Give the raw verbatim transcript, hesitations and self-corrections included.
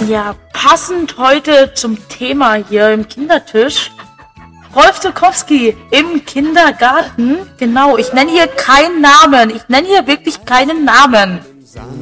Ja, passend heute zum Thema hier im Kindertisch. Rolf Zukowski im Kindergarten. Genau, ich nenne hier keinen Namen. Ich nenne hier wirklich keinen Namen.